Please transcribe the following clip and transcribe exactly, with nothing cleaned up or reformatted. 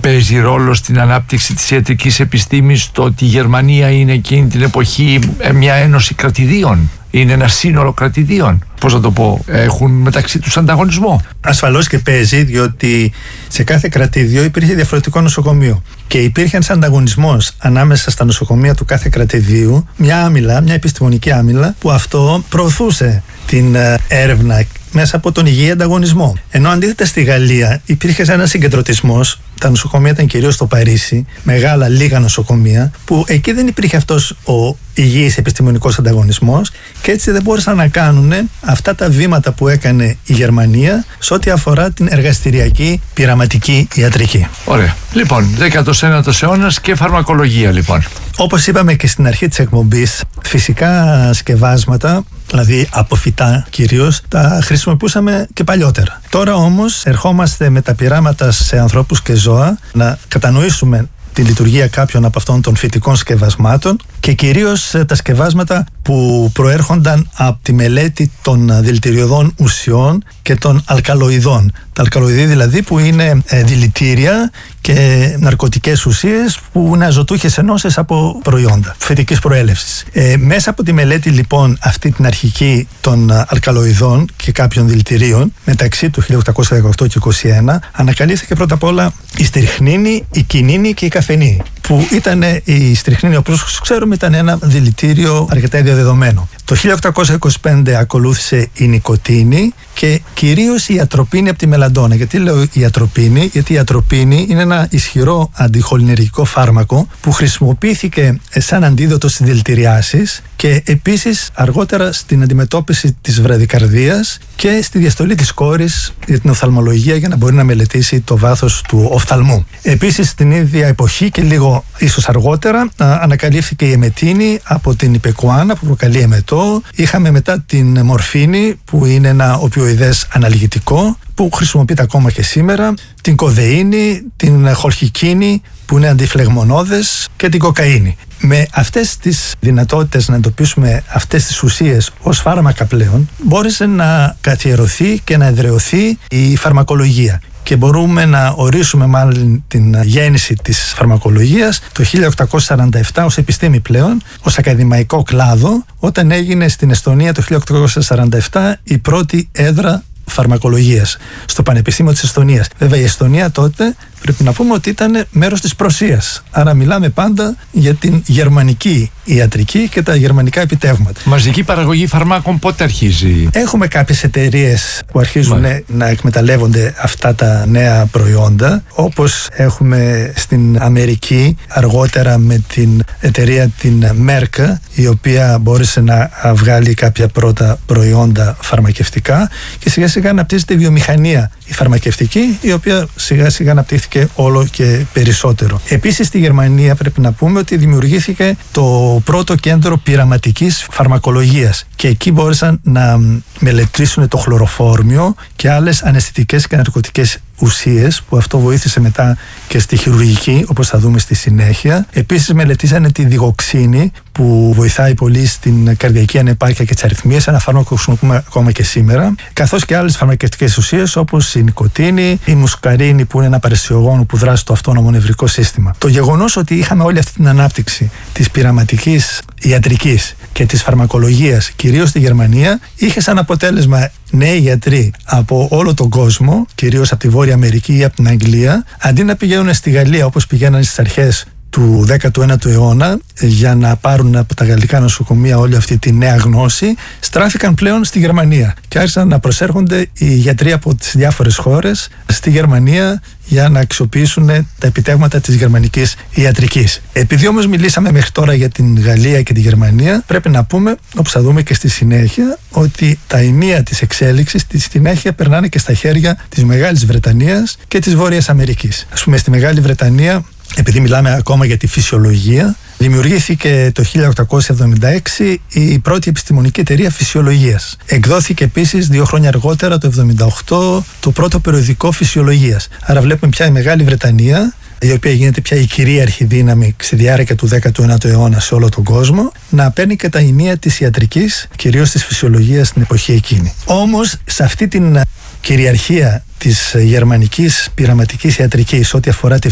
παίζει ρόλο στην ανάπτυξη της ιατρικής επιστήμης το ότι η Γερμανία είναι εκείνη την εποχή μια ένωση κρατηδίων? Είναι ένα σύνολο κρατηδίων. Πώς να το πω, έχουν μεταξύ τους ανταγωνισμό? Ασφαλώς και παίζει, διότι σε κάθε κρατήδιο υπήρχε διαφορετικό νοσοκομείο. Και υπήρχε ένας ανταγωνισμός ανάμεσα στα νοσοκομεία του κάθε κρατηδίου, μια άμυλα, μια επιστημονική άμυλα, που αυτό προωθούσε την έρευνα μέσα από τον υγιή ανταγωνισμό. Ενώ αντίθετα στη Γαλλία υπήρχε ένας συγκεντρωτισμός. Τα νοσοκομεία ήταν κυρίως στο Παρίσι, μεγάλα λίγα νοσοκομεία, που εκεί δεν υπήρχε αυτός ο υγιής επιστημονικός ανταγωνισμός και έτσι δεν μπόρεσαν να κάνουν αυτά τα βήματα που έκανε η Γερμανία σε ό,τι αφορά την εργαστηριακή πειραματική ιατρική. Ωραία. Λοιπόν, δέκατος ένατος αιώνας και φαρμακολογία λοιπόν. Όπως είπαμε και στην αρχή της εκπομπής, φυσικά σκευάσματα, δηλαδή από φυτά κυρίως, τα χρησιμοποιούσαμε και παλιότερα. Τώρα όμως ερχόμαστε με τα πειράματα σε ανθρώπους και ζώα να κατανοήσουμε τη λειτουργία κάποιων από αυτών των φυτικών σκευασμάτων και κυρίως τα σκευάσματα που προέρχονταν από τη μελέτη των δηλητηριωδών ουσιών και των αλκαλοειδών. Τα αλκαλοειδή δηλαδή που είναι δηλητήρια και ναρκωτικές ουσίες που είναι αζωτούχες ενώσεις από προϊόντα φυτικής προέλευσης. Ε, μέσα από τη μελέτη λοιπόν αυτή την αρχική των αλκαλοειδών και κάποιων δηλητηρίων μεταξύ του χίλια οκτακόσια δεκαοκτώ και είκοσι ένα ανακαλύφθηκε πρώτα απ' όλα η στριχνίνη, η κινίνη και η καφενίνη, που ήταν η στριχνίνη, όπως ξέρουμε, ήταν ένα δηλητήριο αρκετά διαδεδομένο. Το χίλια οκτακόσια είκοσι πέντε ακολούθησε η νικοτίνη και κυρίως η ατροπίνη από τη μελαντόνα. Γιατί λέω η ατροπίνη? Γιατί η ατροπίνη είναι ένα ισχυρό αντιχολινεργικό φάρμακο που χρησιμοποιήθηκε σαν αντίδοτο στις δηλητηριάσεις και επίσης αργότερα στην αντιμετώπιση της βραδικαρδίας και στη διαστολή της κόρης για την οφθαλμολογία για να μπορεί να μελετήσει το βάθος του οφθαλμού. Επίσης στην ίδια εποχή και λίγο ίσως αργότερα ανακαλύφθηκε η εμετίνη από την υπεκουάνα που προκαλεί εμετό. Είχαμε μετά την μορφίνη που είναι ένα οπιοειδές αναλγητικό που χρησιμοποιείται ακόμα και σήμερα, την κοδεΐνη, την χολχικίνη που είναι αντιφλεγμονώδες και την κοκαίνη. Με αυτές τις δυνατότητες να εντοπίσουμε αυτές τις ουσίες ως φάρμακα πλέον μπόρεσε να καθιερωθεί και να εδραιωθεί η φαρμακολογία. Και μπορούμε να ορίσουμε μάλλον την γέννηση της φαρμακολογίας το χίλια οκτακόσια σαράντα επτά ως επιστήμη πλέον, ως ακαδημαϊκό κλάδο, όταν έγινε στην Εστονία το χίλια οκτακόσια σαράντα επτά η πρώτη έδρα φαρμακολογίας στο Πανεπιστήμιο της Εστονίας. Βέβαια η Εστονία τότε πρέπει να πούμε ότι ήταν μέρος της Πρωσίας. Άρα μιλάμε πάντα για την γερμανική ιατρική και τα γερμανικά επιτεύγματα. Μαζική παραγωγή φαρμάκων πότε αρχίζει? Έχουμε κάποιες εταιρείες που αρχίζουν Μάλιστα. να εκμεταλλεύονται αυτά τα νέα προϊόντα, όπως έχουμε στην Αμερική αργότερα με την εταιρεία την Merck, η οποία μπόρεσε να βγάλει κάποια πρώτα προϊόντα φαρμακευτικά και σιγά σιγά αναπτύσσεται η βιομηχανία η φαρμακευτική, η οποία σιγά σιγά αναπτύχθηκε όλο και περισσότερο. Επίσης στη Γερμανία πρέπει να πούμε ότι δημιουργήθηκε το πρώτο κέντρο πειραματικής φαρμακολογίας και εκεί μπόρεσαν να μελετήσουν το χλωροφόρμιο και άλλες αναισθητικές και ναρκωτικές ουσίες, που αυτό βοήθησε μετά και στη χειρουργική, όπως θα δούμε στη συνέχεια. Επίσης μελετήσανε τη διγοξίνη που βοηθάει πολύ στην καρδιακή ανεπάρκεια και τις αρρυθμίες, ένα φάρμακο που χρησιμοποιούμε ακόμα και σήμερα, καθώς και άλλες φαρμακευτικές ουσίες όπως η νικοτίνη, η μουσκαρίνη που είναι ένα παραισιογόνο που δράσει το αυτόνομο νευρικό σύστημα. Το γεγονός ότι είχαμε όλη αυτή την ανάπτυξη της πειραματικής ιατρικής και της φαρμακολογίας, κυρίως στη Γερμανία, είχε σαν αποτέλεσμα νέοι γιατροί από όλο τον κόσμο, κυρίως από τη Βόρεια Αμερική ή από την Αγγλία, αντί να πηγαίνουν στη Γαλλία όπως πηγαίνανε στις αρχές του δέκατου ένατου αιώνα για να πάρουν από τα γαλλικά νοσοκομεία όλη αυτή τη νέα γνώση, στράφηκαν πλέον στη Γερμανία και άρχισαν να προσέρχονται οι γιατροί από τις διάφορες χώρες στη Γερμανία για να αξιοποιήσουν τα επιτεύγματα της γερμανικής ιατρικής. Επειδή όμως μιλήσαμε μέχρι τώρα για την Γαλλία και τη Γερμανία, πρέπει να πούμε, όπως θα δούμε και στη συνέχεια, ότι τα ηνία της εξέλιξης στη συνέχεια περνάνε και στα χέρια της Μεγάλης Βρετανίας και της Βόρειας Αμερικής. Ας πούμε στη Μεγάλη Βρετανία, επειδή μιλάμε ακόμα για τη φυσιολογία, δημιουργήθηκε το χίλια οκτακόσια εβδομήντα έξι η πρώτη επιστημονική εταιρεία φυσιολογίας. Εκδόθηκε επίσης δύο χρόνια αργότερα, το εβδομήντα οκτώ, το πρώτο περιοδικό φυσιολογίας. Άρα βλέπουμε πια η Μεγάλη Βρετανία, η οποία γίνεται πια η κυρίαρχη δύναμη στη διάρκεια του δέκατου ένατου αιώνα σε όλο τον κόσμο, να παίρνει και τα ηνία της ιατρικής, κυρίως της φυσιολογίας στην εποχή εκείνη. Όμως σε αυτή την κυριαρχία της γερμανικής πειραματικής ιατρικής ό,τι αφορά τη